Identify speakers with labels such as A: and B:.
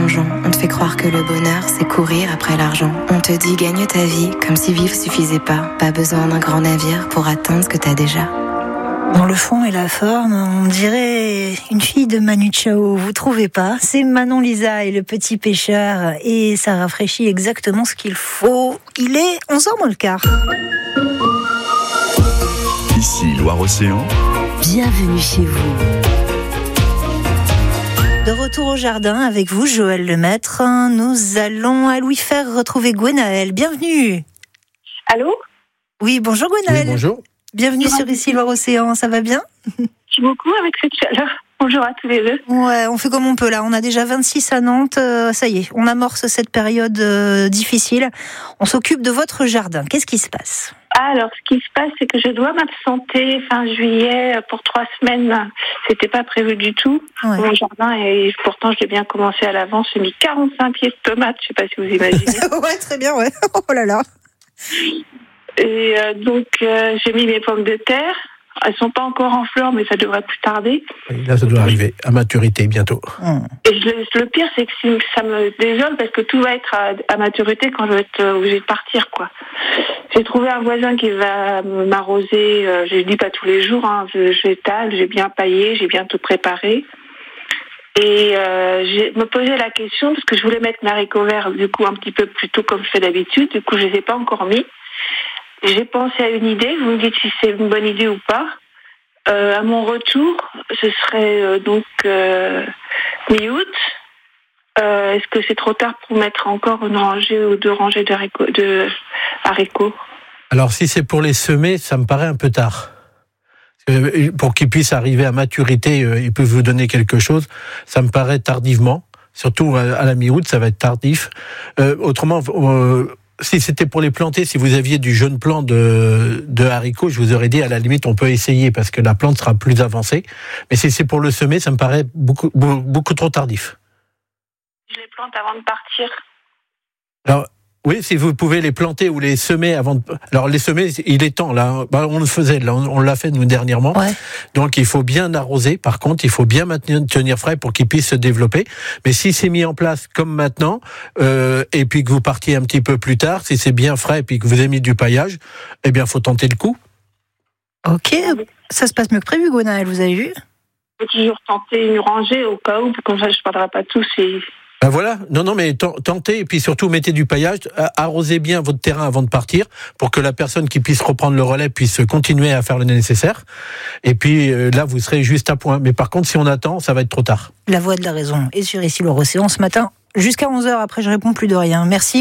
A: plongeon. On te fait croire que le bonheur, c'est courir après l'argent. On te dit gagne ta vie, comme si vivre suffisait pas. Pas besoin d'un grand navire pour atteindre ce que t'as déjà.
B: Dans le fond et la forme, on dirait une fille de Manu Chao, vous trouvez pas? C'est Manon Lisa et le petit pêcheur, et ça rafraîchit exactement ce qu'il faut. Il est 11h moins le quart.
C: Ici Loire-Océan.
D: Bienvenue chez vous.
B: De retour au jardin avec vous, Joël Lemaître. Nous allons à Louis faire retrouver Gwenaëlle. Bienvenue.
E: Allô ?
B: Oui, bonjour Gwenaëlle.
F: Oui, bonjour.
B: Bienvenue sur Ici Loire-Océan, ça va bien ?
E: Merci beaucoup avec cette chaleur. Bonjour à tous les deux.
B: Ouais, on fait comme on peut là. On a déjà 26 à Nantes. Ça y est, on amorce cette période difficile. On s'occupe de votre jardin. Qu'est-ce qui se passe ?
E: Alors, ce qui se passe, c'est que je dois m'absenter fin juillet pour 3 semaines. C'était pas prévu du tout.
B: Ouais.
E: Mon jardin, et pourtant, je l'ai bien commencé à l'avance. J'ai mis 45 pieds de tomates. Je sais pas si vous imaginez.
B: Ouais, très bien, ouais. Oh là là.
E: Et donc, j'ai mis mes pommes de terre. Elles sont pas encore en fleurs, mais ça devrait plus tarder.
F: Et là, ça doit arriver à maturité bientôt.
E: Et le pire, c'est que ça me désole parce que tout va être à maturité quand je vais être obligée de partir, quoi. J'ai trouvé un voisin qui va m'arroser. Je le dis pas tous les jours. Hein, j'étale, j'ai bien paillé, j'ai bien tout préparé. Et j'ai me posé la question parce que je voulais mettre mes haricots verts du coup un petit peu plus tôt comme je fais d'habitude. Du coup, je les ai pas encore mis. J'ai pensé à une idée, vous me dites si c'est une bonne idée ou pas. À mon retour, ce serait donc mi-août. Est-ce que c'est trop tard pour mettre encore une rangée ou 2 rangées de haricots ?
F: Alors, si c'est pour les semer, ça me paraît un peu tard. Pour qu'ils puissent arriver à maturité, ils peuvent vous donner quelque chose. Ça me paraît tardivement. Surtout à la mi-août, ça va être tardif. Autrement... si c'était pour les planter, si vous aviez du jeune plant de haricots, je vous aurais dit à la limite on peut essayer parce que la plante sera plus avancée. Mais si c'est pour le semer, ça me paraît beaucoup trop tardif.
E: Je les plante avant de partir.
F: Alors oui, si vous pouvez les planter ou les semer avant de... Alors les semer, il est temps là. On le faisait, là, on l'a fait nous dernièrement. Ouais. Donc il faut bien arroser. Par contre, il faut bien tenir frais pour qu'ils puissent se développer. Mais si c'est mis en place comme maintenant, et puis que vous partiez un petit peu plus tard, si c'est bien frais et puis que vous avez mis du paillage, eh bien faut tenter le coup.
B: Ok, ça se passe mieux que prévu, Gwenaëlle, vous avez vu ?
E: Je peux toujours tenter une rangée au cas où, comme ça je ne perdrai pas tous et...
F: Ben voilà, non, mais tentez et puis surtout mettez du paillage, arrosez bien votre terrain avant de partir pour que la personne qui puisse reprendre le relais puisse continuer à faire le nécessaire. Et puis là, vous serez juste à point. Mais par contre, si on attend, ça va être trop tard.
B: La voix de la raison est sur Ici Loire-Océan ce matin jusqu'à 11h. Après, je réponds plus de rien. Merci.